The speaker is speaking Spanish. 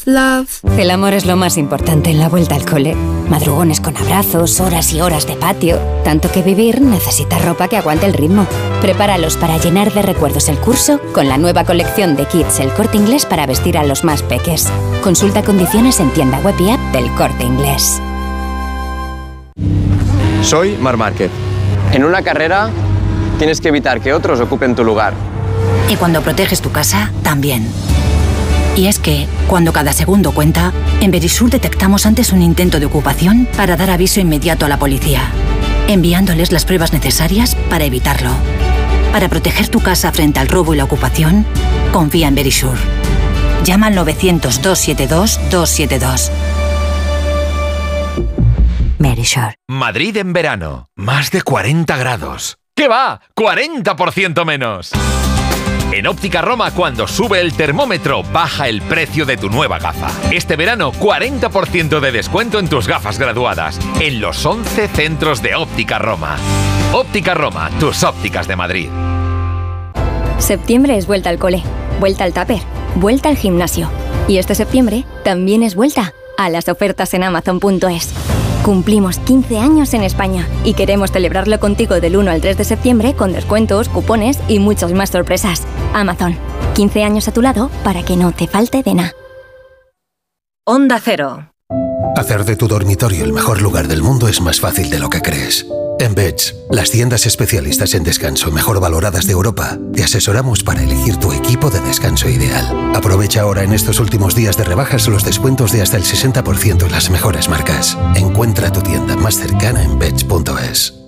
love. El amor es lo más importante en la vuelta al cole. Madrugones con abrazos, horas y horas de patio. Tanto que vivir necesita ropa que aguante el ritmo. Prepáralos para llenar de recuerdos el curso con la nueva colección de kits El Corte Inglés para vestir a los más peques. Consulta condiciones en tienda web y app del Corte Inglés. Soy Marc Márquez. En una carrera tienes que evitar que otros ocupen tu lugar. Y cuando proteges tu casa, también. Y es que, cuando cada segundo cuenta, en Verisur detectamos antes un intento de ocupación para dar aviso inmediato a la policía, enviándoles las pruebas necesarias para evitarlo. Para proteger tu casa frente al robo y la ocupación, confía en Verisur. Llama al 900-272-272. Verisur. Madrid en verano. Más de 40 grados. ¿Qué va? ¡40% menos! En Óptica Roma, cuando sube el termómetro, baja el precio de tu nueva gafa. Este verano, 40% de descuento en tus gafas graduadas, en los 11 centros de Óptica Roma. Óptica Roma, tus ópticas de Madrid. Septiembre es vuelta al cole, vuelta al tupper, vuelta al gimnasio. Y este septiembre también es vuelta a las ofertas en Amazon.es. Cumplimos 15 años en España y queremos celebrarlo contigo del 1 al 3 de septiembre con descuentos, cupones y muchas más sorpresas. Amazon, 15 años a tu lado para que no te falte de nada. Onda Cero. Hacer de tu dormitorio el mejor lugar del mundo es más fácil de lo que crees. En Beds, las tiendas especialistas en descanso mejor valoradas de Europa, te asesoramos para elegir tu equipo de descanso ideal. Aprovecha ahora en estos últimos días de rebajas los descuentos de hasta el 60% en las mejores marcas. Encuentra tu tienda más cercana en Beds.es.